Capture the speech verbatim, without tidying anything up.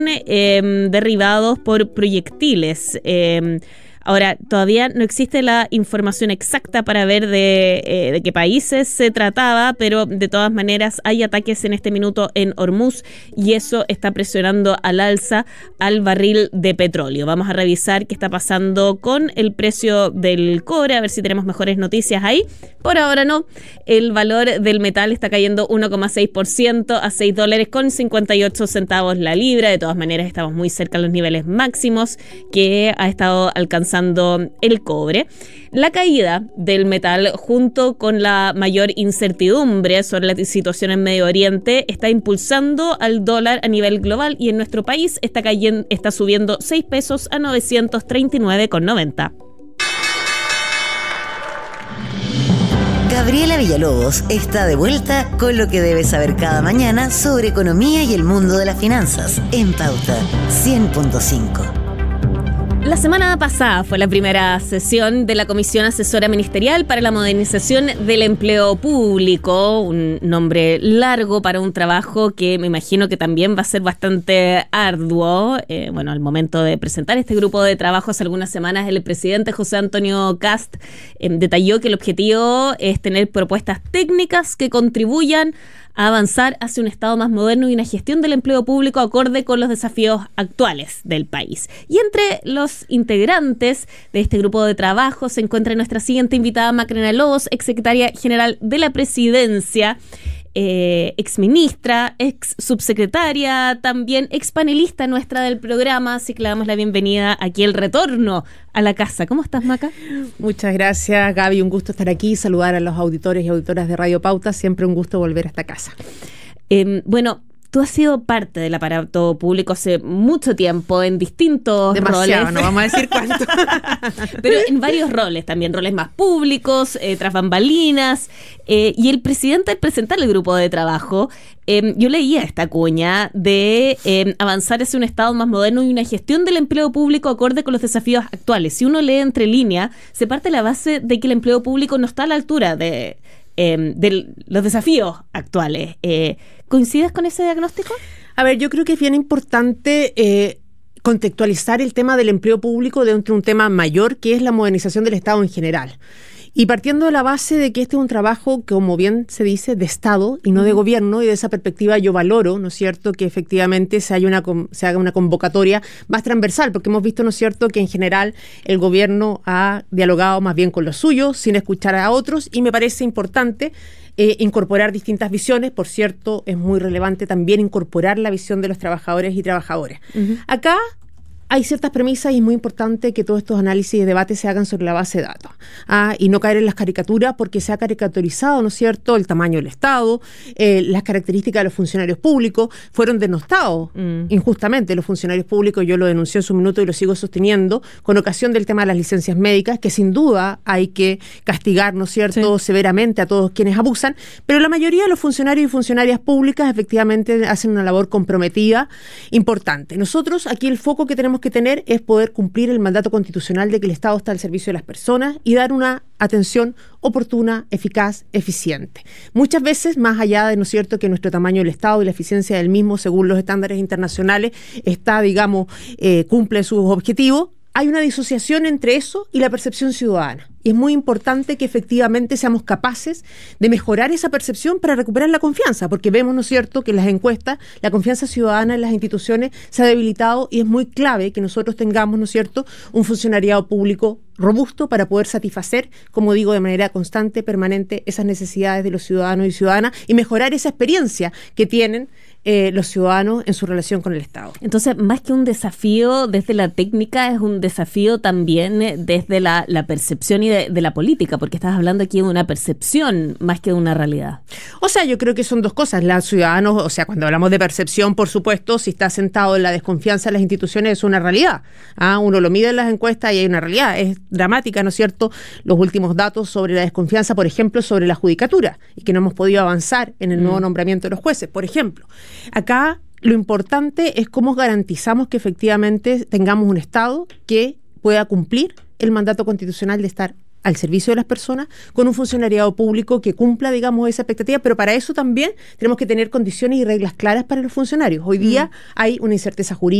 eh, derribados por proyectiles. Eh, Ahora, todavía no existe la información exacta para ver de, eh, de qué países se trataba, pero de todas maneras hay ataques en este minuto en Hormuz y eso está presionando al alza al barril de petróleo. Vamos a revisar qué está pasando con el precio del cobre, a ver si tenemos mejores noticias ahí. Por ahora no. El valor del metal está cayendo uno coma seis por ciento a seis dólares con cincuenta y ocho centavos la libra. De todas maneras, estamos muy cerca de los niveles máximos que ha estado alcanzando el cobre. La caída del metal junto con la mayor incertidumbre sobre la situación en Medio Oriente está impulsando al dólar a nivel global y en nuestro país está cayendo, está subiendo seis pesos a novecientos treinta y nueve con noventa. Gabriela Villalobos está de vuelta con lo que debes saber cada mañana sobre economía y el mundo de las finanzas en Pauta cien punto cinco. La semana pasada fue la primera sesión de la Comisión Asesora Ministerial para la Modernización del Empleo Público, un nombre largo para un trabajo que me imagino que también va a ser bastante arduo. Eh, bueno, al momento de presentar este grupo de trabajo hace algunas semanas, el presidente José Antonio Kast eh, detalló que el objetivo es tener propuestas técnicas que contribuyan a avanzar hacia un Estado más moderno y una gestión del empleo público acorde con los desafíos actuales del país. Y entre los integrantes de este grupo de trabajo se encuentra nuestra siguiente invitada, Macarena Lobos, exsecretaria general de la Presidencia, eh, exministra, ex subsecretaria, también expanelista nuestra del programa, así que le damos la bienvenida aquí, el retorno a la casa. ¿Cómo estás, Maca? Muchas gracias, Gaby, un gusto estar aquí, saludar a los auditores y auditoras de Radio Pauta, siempre un gusto volver a esta casa. Eh, bueno, tú has sido parte del aparato público hace mucho tiempo, en distintos Demasiado, roles. no vamos a decir cuánto. Pero en varios roles también, roles más públicos, eh, tras bambalinas. Eh, y el presidente, al presentar el grupo de trabajo, eh, yo leía esta cuña de eh, avanzar hacia un Estado más moderno y una gestión del empleo público acorde con los desafíos actuales. Si uno lee entre líneas, se parte de la base de que el empleo público no está a la altura de... Eh, de los desafíos actuales. Eh, ¿Coincides con ese diagnóstico? A ver, yo creo que es bien importante eh, contextualizar el tema del empleo público dentro de un tema mayor, que es la modernización del Estado en general. Y partiendo de la base de que este es un trabajo, como bien se dice, de Estado y no de gobierno, y de esa perspectiva yo valoro, ¿no es cierto?, que efectivamente se, haya una, se haga una convocatoria más transversal, porque hemos visto, ¿no es cierto?, que en general el gobierno ha dialogado más bien con los suyos, sin escuchar a otros, y me parece importante eh, incorporar distintas visiones. Por cierto, es muy relevante también incorporar la visión de los trabajadores y trabajadoras. Uh-huh. Acá hay ciertas premisas y es muy importante que todos estos análisis y debates se hagan sobre la base de datos, ¿ah? Y no caer en las caricaturas, porque se ha caricaturizado, ¿no es cierto?, el tamaño del Estado, eh, las características de los funcionarios públicos. Fueron denostados mm. injustamente los funcionarios públicos. Yo lo denuncié en su minuto y lo sigo sosteniendo, con ocasión del tema de las licencias médicas, que sin duda hay que castigar, ¿no es cierto?, sí. severamente a todos quienes abusan, pero la mayoría de los funcionarios y funcionarias públicas efectivamente hacen una labor comprometida, importante. Nosotros aquí el foco que tenemos que tener es poder cumplir el mandato constitucional de que el Estado está al servicio de las personas y dar una atención oportuna, eficaz, eficiente. Muchas veces, más allá de, ¿no es cierto?, que nuestro tamaño del Estado y la eficiencia del mismo, según los estándares internacionales, está, digamos, eh, cumple sus objetivos, hay una disociación entre eso y la percepción ciudadana. Y es muy importante que efectivamente seamos capaces de mejorar esa percepción para recuperar la confianza, porque vemos, ¿no es cierto?, que en las encuestas la confianza ciudadana en las instituciones se ha debilitado y es muy clave que nosotros tengamos, ¿no es cierto?, un funcionariado público robusto para poder satisfacer, como digo, de manera constante, permanente, esas necesidades de los ciudadanos y ciudadanas y mejorar esa experiencia que tienen Eh, los ciudadanos en su relación con el Estado. Entonces, más que un desafío desde la técnica, es un desafío también desde la, la percepción y de, de la política, porque estás hablando aquí de una percepción más que de una realidad. O sea, yo creo que son dos cosas. Los ciudadanos, o sea, cuando hablamos de percepción, por supuesto, si está sentado en la desconfianza en las instituciones, es una realidad. ¿Ah? Uno lo mide en las encuestas y hay una realidad. Es dramática, ¿no es cierto?, los últimos datos sobre la desconfianza, por ejemplo, sobre la judicatura, y que no hemos podido avanzar en el mm. nuevo nombramiento de los jueces, por ejemplo. Acá lo importante es cómo garantizamos que efectivamente tengamos un Estado que pueda cumplir el mandato constitucional de estar al servicio de las personas, con un funcionariado público que cumpla, digamos, esa expectativa, pero para eso también tenemos que tener condiciones y reglas claras para los funcionarios. Hoy día mm. hay una incerteza jurídica